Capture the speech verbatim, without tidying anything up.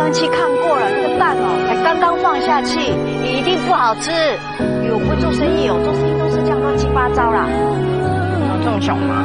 香气看过了，那个蛋哦，才刚刚放下去，一定不好吃。我不会做生意哦，做生意都是这样乱七八糟啦。 这么小吗？